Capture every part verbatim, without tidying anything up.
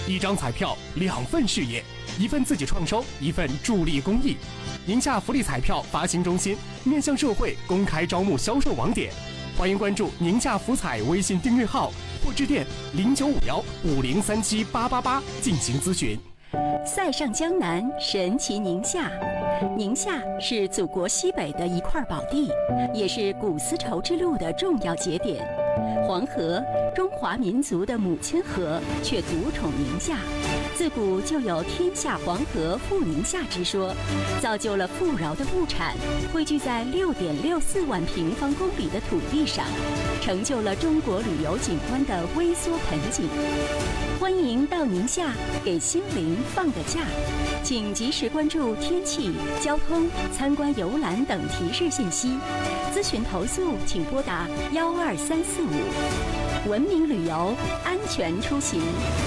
一张彩票，两份事业，一份自己创收，一份助力公益。宁夏福利彩票发行中心面向社会公开招募销售网点，欢迎关注宁夏福彩微信订阅号或致电零九五幺五零三七八八八进行咨询。 塞上江南，神奇宁夏。宁夏是祖国西北的一块宝地，也是古丝绸之路的重要节点。黄河，中华民族的母亲河，却独宠宁夏。自古就有天下黄河富宁夏之说，造就了富饶的物产汇聚在六点六四万平方公里的土地上，成就了中国旅游景观的微缩盆景。欢迎到宁夏给心灵放个假，请及时关注天气、交通、参观游览等提示信息。咨询投诉请拨打幺二三四五。文明旅游，安全出行。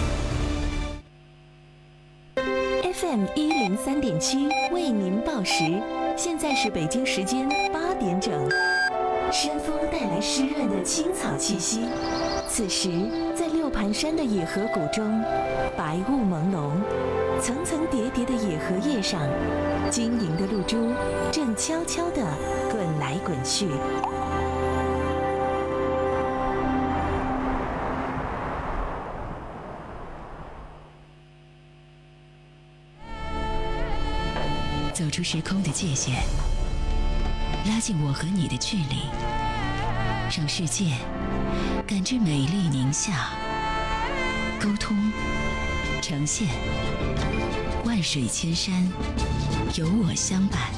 F M 一零三点七为您报时，现在是北京时间八点整。山风带来湿润的青草气息，此时在六盘山的野河谷中，白雾朦胧，层层叠叠的野荷叶上，晶莹的露珠正悄悄地滚来滚去。 走出时空的界限，拉近我和你的距离，让世界感知美丽宁夏。沟通，呈现，万水千山，有我相伴。